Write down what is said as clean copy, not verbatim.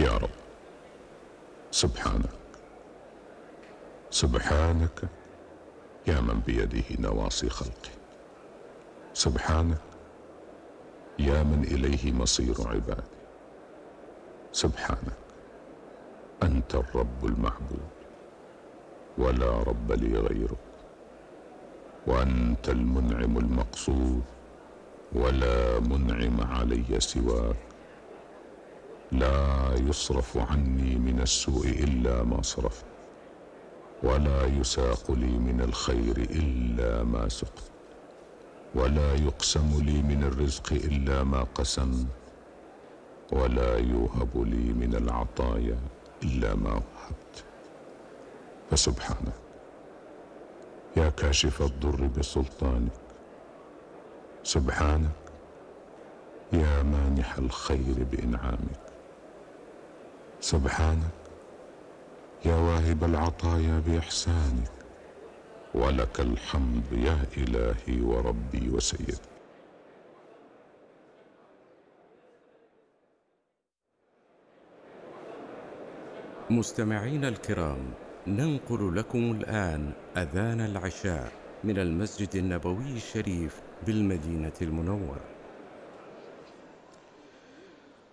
يا رب، سبحانك سبحانك يا من بيده نواصي خلقه، سبحانك يا من إليه مصير عباده، سبحانك أنت الرب المعبود ولا رب لي غيرك، وأنت المنعم المقصود ولا منعم علي سواك، لا يصرف عني من السوء إلا ما صرفت، ولا يساق لي من الخير إلا ما سقت، ولا يقسم لي من الرزق إلا ما قسمت، ولا يوهب لي من العطايا إلا ما وهبت. فسبحانك يا كاشف الضر بسلطانك، سبحانك يا مانح الخير بإنعامك، سبحانك يا واهب العطايا بإحسانك، ولك الحمد يا إلهي وربي وسيدي. مستمعين الكرام، ننقل لكم الآن أذان العشاء من المسجد النبوي الشريف بالمدينة المنورة.